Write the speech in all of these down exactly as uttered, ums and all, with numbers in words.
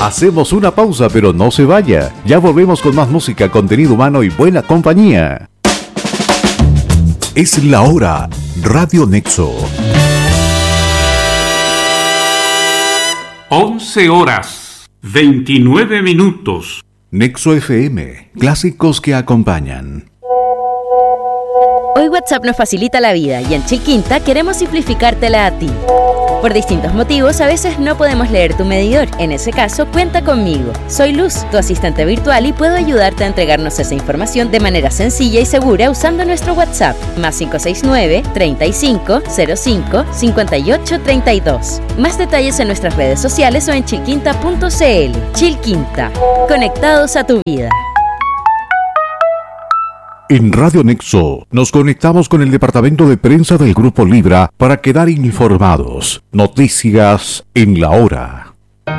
Hacemos una pausa, pero no se vaya. Ya volvemos con más música, contenido humano y buena compañía. Es la hora. Radio Nexo. once horas, veintinueve minutos. Nexo F M. Clásicos que acompañan. Hoy WhatsApp nos facilita la vida y en Chilquinta queremos simplificártela a ti. Por distintos motivos, a veces no podemos leer tu medidor. En ese caso, cuenta conmigo. Soy Luz, tu asistente virtual, y puedo ayudarte a entregarnos esa información de manera sencilla y segura usando nuestro WhatsApp, más cinco seis nueve, treinta y cinco, cero cinco, cincuenta y ocho, treinta y dos. Más detalles en nuestras redes sociales o en chilquinta punto c l. Chilquinta, conectados a tu vida. En Radio Nexo nos conectamos con el departamento de prensa del Grupo Libra para quedar informados. Noticias en la hora.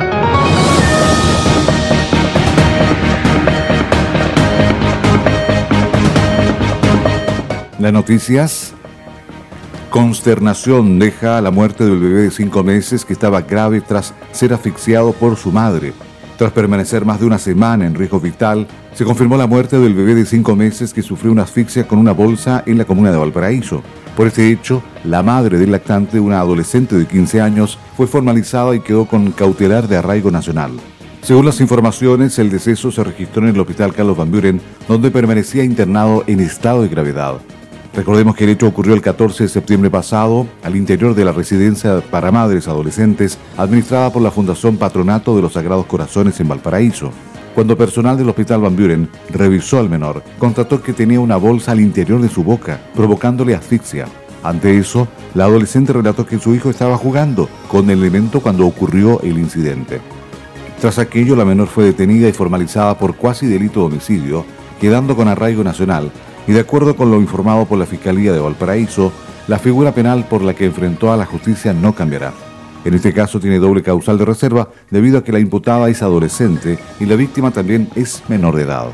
Las noticias. Consternación deja la muerte del bebé de cinco meses que estaba grave tras ser asfixiado por su madre. Tras permanecer más de una semana en riesgo vital, se confirmó la muerte del bebé de cinco meses que sufrió una asfixia con una bolsa en la comuna de Valparaíso. Por este hecho, la madre del lactante, una adolescente de quince años, fue formalizada y quedó con cautelar de arraigo nacional. Según las informaciones, el deceso se registró en el hospital Carlos Van Buren, donde permanecía internado en estado de gravedad. Recordemos que el hecho ocurrió el catorce de septiembre pasado al interior de la residencia para madres adolescentes administrada por la Fundación Patronato de los Sagrados Corazones en Valparaíso. Cuando personal del Hospital Van Buren revisó al menor, constató que tenía una bolsa al interior de su boca, provocándole asfixia. Ante eso, la adolescente relató que su hijo estaba jugando con el elemento cuando ocurrió el incidente. Tras aquello, la menor fue detenida y formalizada por cuasi delito de homicidio, quedando con arraigo nacional, y de acuerdo con lo informado por la Fiscalía de Valparaíso, la figura penal por la que enfrentó a la justicia no cambiará. En este caso tiene doble causal de reserva debido a que la imputada es adolescente y la víctima también es menor de edad.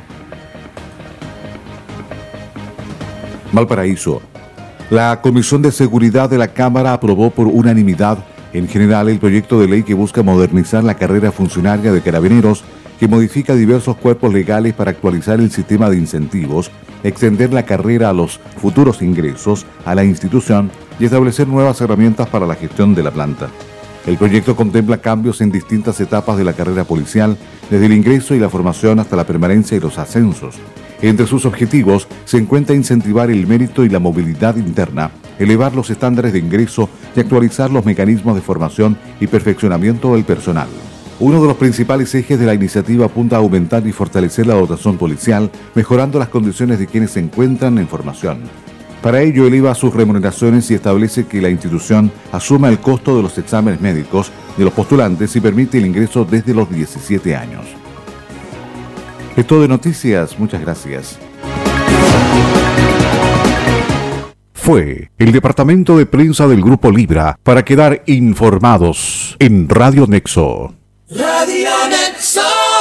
Valparaíso. La Comisión de Seguridad de la Cámara aprobó por unanimidad en general el proyecto de ley que busca modernizar la carrera funcionaria de carabineros, que modifica diversos cuerpos legales para actualizar el sistema de incentivos, extender la carrera a los futuros ingresos a la institución y establecer nuevas herramientas para la gestión de la planta. El proyecto contempla cambios en distintas etapas de la carrera policial, desde el ingreso y la formación hasta la permanencia y los ascensos. Entre sus objetivos se encuentra incentivar el mérito y la movilidad interna, elevar los estándares de ingreso y actualizar los mecanismos de formación y perfeccionamiento del personal. Uno de los principales ejes de la iniciativa apunta a aumentar y fortalecer la dotación policial, mejorando las condiciones de quienes se encuentran en formación. Para ello, eleva sus remuneraciones y establece que la institución asuma el costo de los exámenes médicos de los postulantes y permite el ingreso desde los diecisiete años. Es todo de noticias, muchas gracias. Fue el departamento de prensa del Grupo Libra para quedar informados en Radio Nexo. Radio Nexo.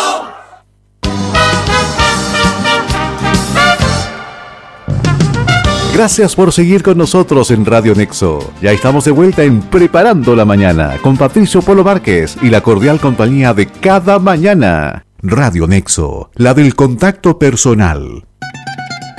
Gracias por seguir con nosotros en Radio Nexo. Ya estamos de vuelta en Preparando la Mañana con Patricio Polo Márquez y la cordial compañía de cada mañana. Radio Nexo, la del contacto personal.